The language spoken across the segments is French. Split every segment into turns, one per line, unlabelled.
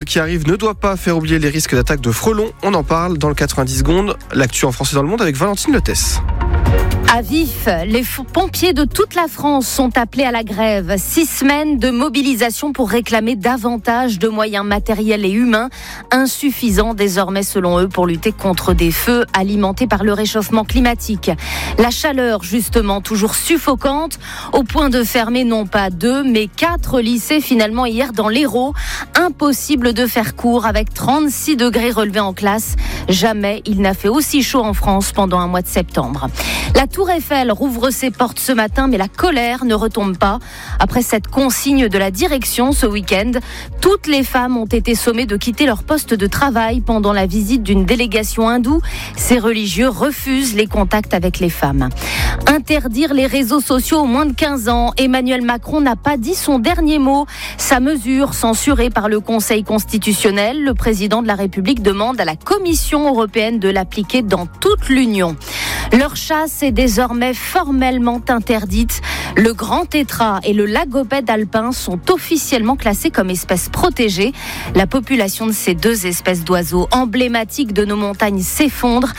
qui arrive ne doit pas faire oublier les risques d'attaque de frelons. On en parle dans le 90 secondes. L'actu en français dans le monde avec Valentine Letès.
À Vif, les pompiers de toute la France sont appelés à la grève. 6 semaines de mobilisation pour réclamer davantage de moyens matériels et humains, insuffisants désormais selon eux pour lutter contre des feux alimentés par le réchauffement climatique. La chaleur justement toujours suffocante, au point de fermer non pas 2 mais 4 lycées finalement hier dans l'Hérault. Impossible de faire court avec 36 degrés relevés en classe. Jamais il n'a fait aussi chaud en France pendant un mois de septembre. La Tour Eiffel rouvre ses portes ce matin, mais la colère ne retombe pas. Après cette consigne de la direction ce week-end, toutes les femmes ont été sommées de quitter leur poste de travail pendant la visite d'une délégation hindoue. Ces religieux refusent les contacts avec les femmes. Interdire les réseaux sociaux aux moins de 15 ans. Emmanuel Macron n'a pas dit son dernier mot. Sa mesure, censurée par le Conseil constitutionnel, le président de la République demande à la Commission européenne de l'appliquer dans toute l'Union. Leur chasse est désormais formellement interdite. Le grand tétras et le lagopède alpin sont officiellement classés comme espèces protégées. La population de ces 2 espèces d'oiseaux emblématiques de nos montagnes s'effondre.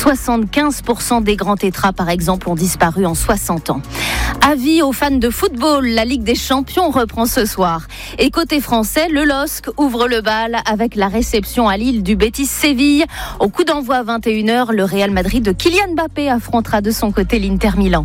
75% des grands tétras, par exemple, ont disparu en 60 ans. Avis aux fans de football, la Ligue des Champions reprend ce soir. Et côté français, le LOSC ouvre le bal avec la réception à Lille du Betis Séville. Au coup d'envoi à 21h, le Real Madrid de Kylian Mbappé affrontera de son côté l'Inter Milan.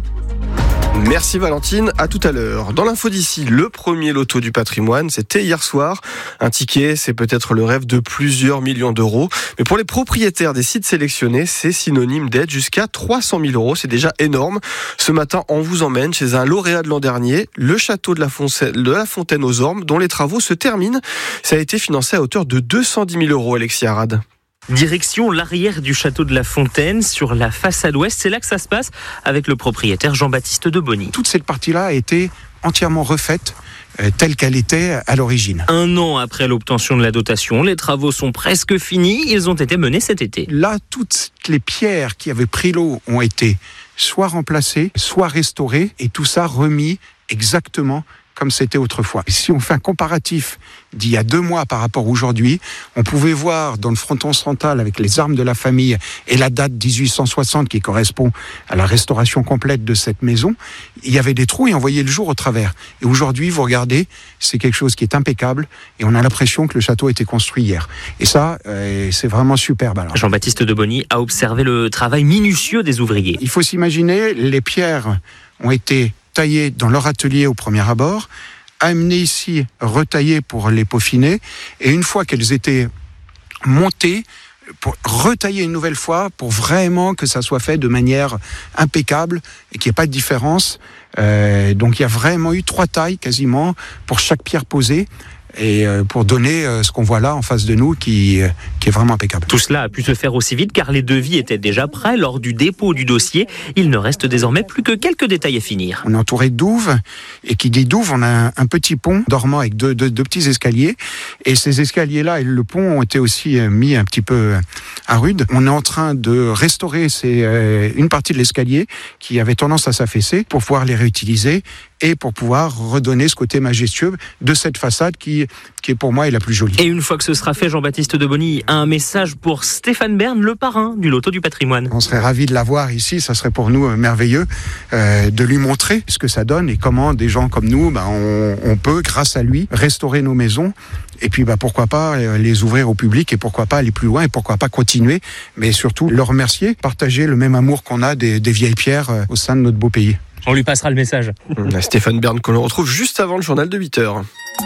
Merci Valentine, à tout à l'heure. Dans l'info d'ici, le premier loto du patrimoine, c'était hier soir. Un ticket, c'est peut-être le rêve de plusieurs millions d'euros. Mais pour les propriétaires des sites sélectionnés, c'est synonyme d'aide jusqu'à 300 000 euros. C'est déjà énorme. Ce matin, on vous emmène chez un lauréat de l'an dernier, le château de la Fontaine aux Ormes, dont les travaux se terminent. Ça a été financé à hauteur de 210 000 euros, Alexis Arad.
Direction l'arrière du château de la Fontaine, sur la façade ouest. C'est là que ça se passe avec le propriétaire Jean-Baptiste de Bonny.
Toute cette partie-là a été entièrement refaite telle qu'elle était à l'origine.
1 an après l'obtention de la dotation, les travaux sont presque finis. Ils ont été menés cet été.
Là, toutes les pierres qui avaient pris l'eau ont été soit remplacées, soit restaurées, et tout ça remis exactement comme c'était autrefois. Et si on fait un comparatif d'il y a 2 mois par rapport à aujourd'hui, on pouvait voir dans le fronton central avec les armes de la famille et la date 1860 qui correspond à la restauration complète de cette maison, il y avait des trous et on voyait le jour au travers. Et aujourd'hui, vous regardez, c'est quelque chose qui est impeccable et on a l'impression que le château a été construit hier. Et ça, c'est vraiment superbe. Alors,
Jean-Baptiste de Bonny a observé le travail minutieux des ouvriers.
Il faut s'imaginer, les pierres ont été taillées dans leur atelier au premier abord, amenées ici, retaillées pour les peaufiner, et une fois qu'elles étaient montées, pour retailler une nouvelle fois, pour vraiment que ça soit fait de manière impeccable et qu'il n'y ait pas de différence. Donc il y a vraiment eu 3 tailles quasiment pour chaque pierre posée. Et pour donner ce qu'on voit là en face de nous qui est vraiment impeccable.
Tout cela a pu se faire aussi vite car les devis étaient déjà prêts lors du dépôt du dossier. Il ne reste désormais plus que quelques détails à finir.
On est entouré de douves, et qui dit douve, on a un petit pont dormant avec deux petits escaliers, et ces escaliers-là et le pont ont été aussi mis un petit peu à rude. On est en train de restaurer une partie de l'escalier qui avait tendance à s'affaisser pour pouvoir les réutiliser et pour pouvoir redonner ce côté majestueux de cette façade qui pour moi est la plus jolie.
Et une fois que ce sera fait, Jean-Baptiste de Bonny a un message pour Stéphane Bern, le parrain du loto du patrimoine.
On serait ravis de l'avoir ici, ça serait pour nous merveilleux de lui montrer ce que ça donne et comment des gens comme nous, on peut, grâce à lui, restaurer nos maisons et puis pourquoi pas les ouvrir au public et pourquoi pas aller plus loin et pourquoi pas continuer, mais surtout le remercier, partager le même amour qu'on a des vieilles pierres au sein de notre beau pays.
On lui passera le message.
Stéphane Bern qu'on retrouve juste avant le journal de 8h.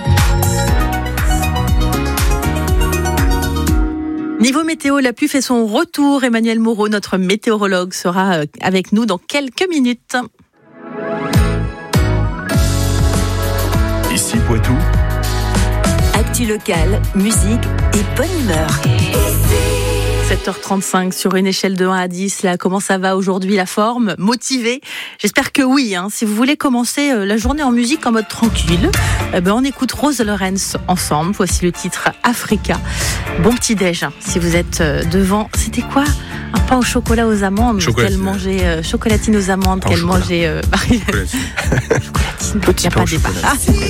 Niveau météo, la pluie fait son retour. Emmanuel Moreau, notre météorologue, sera avec nous dans quelques minutes.
Ici Poitou.
Actu locale, musique et bonne humeur.
7h35 sur une échelle de 1 à 10. Là, comment ça va aujourd'hui, la forme? Motivé? J'espère que oui. Si vous voulez commencer la journée en musique en mode tranquille, on écoute Rose Lawrence ensemble. Voici le titre Africa. Bon petit déj. Si vous êtes devant, c'était quoi? Un pain au chocolat aux amandes qu'elle mangeait, chocolatine aux amandes qu'elle mangeait. Chocolatine. Il n'y a pas de débat.